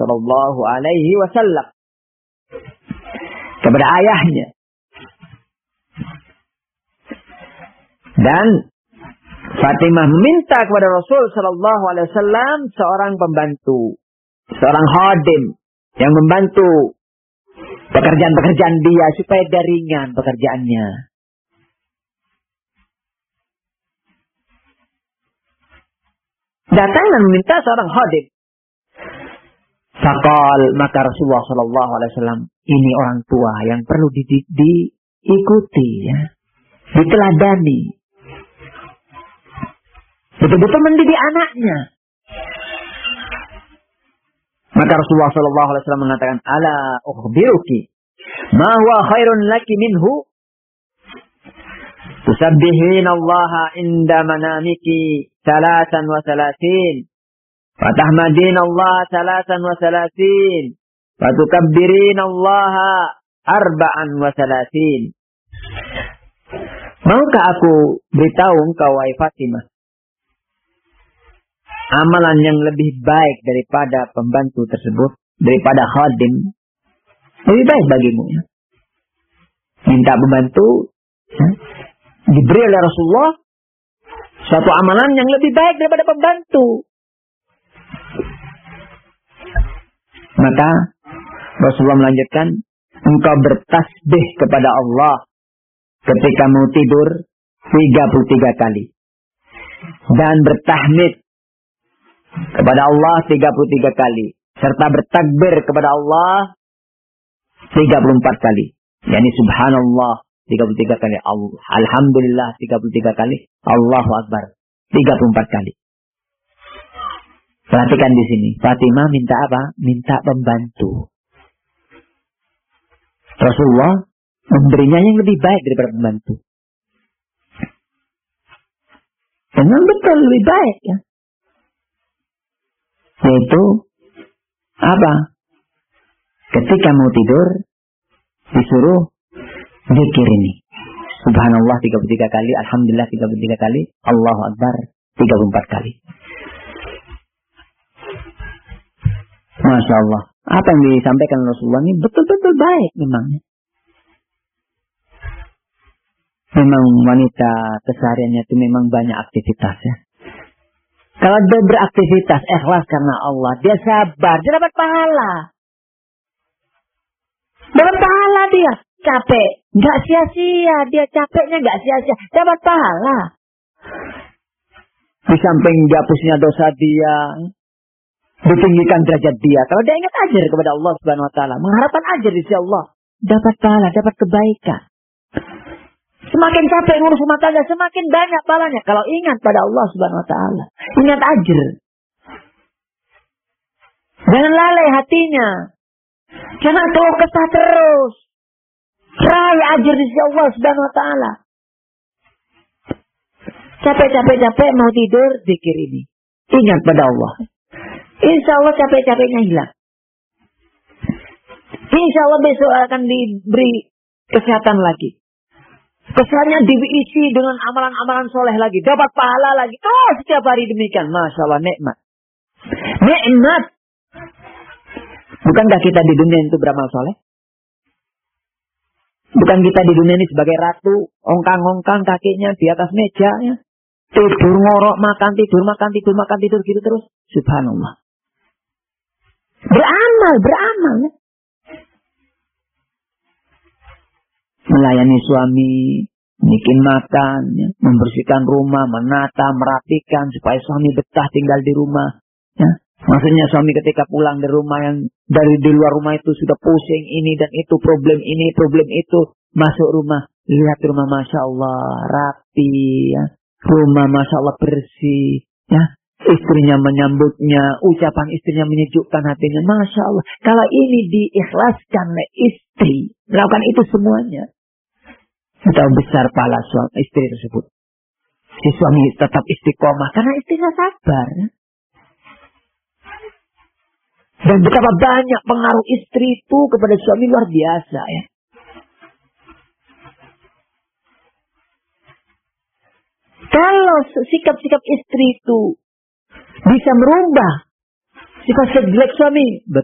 sallallahu alaihi wasallam kepada ayahnya. Dan Fatimah meminta kepada Rasul sallallahu alaihi wasallam seorang pembantu, seorang khadim yang membantu pekerjaan-pekerjaan dia supaya dia ringan pekerjaannya. Datang dan meminta seorang khadim. Faqal, maka Rasulullah sallallahu alaihi wasallam, ini orang tua yang perlu diikuti, ya, diteladani. Betul-betul mendidik anaknya. Maka Rasulullah sallallahu alaihi wasallam mengatakan, ala ukhbiruki ma huwa khairun laki minhu tusabbihina Allah inda manamiki 33 wa tahmadina Allah 33 wa tukabbirina Allah 34. Maukah aku beritahu engkau wahai Fatimah amalan yang lebih baik daripada pembantu tersebut, daripada khadim, lebih baik bagimu, ya. Minta pembantu, ya, diberi oleh Rasulullah suatu amalan yang lebih baik daripada pembantu. Maka Rasulullah melanjutkan, engkau bertasbih kepada Allah ketika mau tidur 33 kali. Dan bertahmid kepada Allah 33 kali. Serta bertakbir kepada Allah 34 kali. Yani subhanallah 33 kali. Alhamdulillah 33 kali. Allahu Akbar 34 kali. Perhatikan di sini. Fatimah minta apa? Minta pembantu. Rasulullah memberinya yang lebih baik daripada pembantu. Memang betul lebih baik, ya. Yaitu apa? Ketika mau tidur disuruh zikir ini. Subhanallah 33 kali, alhamdulillah 33 kali, Allahu Akbar 34 kali. Masya Allah. Apa yang disampaikan Rasulullah ini betul-betul baik memangnya. Memang wanita kesehariannya itu memang banyak aktivitas, ya. Kalau dia beraktivitas ikhlas karena Allah, dia sabar, dia dapat pahala. Dapat pahala dia. Capek, nggak sia-sia. Dia capeknya nggak sia-sia. Dapat pahala. Di samping dihapusnya dosa dia, ditinggikan derajat dia. Kalau dia ingat ajar kepada Allah Subhanahu Wa Taala, mengharapkan ajar di sisi Allah, dapat pahala, dapat kebaikan. Semakin capek ngurus rumah tangga, semakin banyak pahalanya. Kalau ingat pada Allah Subhanahu Wa Taala, ingat ajar. Jangan lalai hatinya. Jangan keluh kesah terus. Raih ajar di sisi Allah Subhanahu Wa Taala. Capek mau tidur, zikir ini. Ingat pada Allah. Insya Allah capek-capeknya hilang. Insya Allah besok akan diberi kesehatan lagi. Kesannya diisi dengan amalan-amalan soleh lagi. Dapat pahala lagi. Setiap hari demikian. Masya Allah, nikmat. Nikmat. Bukankah kita di dunia itu beramal soleh? Bukan kita di dunia ini sebagai ratu. Ongkang-ongkang kakinya di atas meja, ya. Tidur ngorok, makan, tidur gitu terus. Subhanallah. Beramal, ya. Melayani suami, bikin makan, ya. Membersihkan rumah, menata, merapikan supaya suami betah tinggal di rumah, ya. Maksudnya suami ketika pulang dari rumah yang dari di luar rumah itu sudah pusing ini dan itu, problem ini, problem itu, masuk rumah, lihat rumah Masya Allah rapi, ya. Rumah Masya Allah bersih, ya. Istrinya menyambutnya, ucapan istrinya menyejukkan hatinya, Masya Allah. Kalau ini diikhlaskan oleh istri, melakukan itu semuanya, betapa besar pahala suami istri tersebut. Si suami tetap istiqomah karena istrinya sabar. Dan betapa banyak pengaruh istri itu kepada suami luar biasa, ya. Kalau sikap-sikap istri itu bisa merubah sifat jelek suami,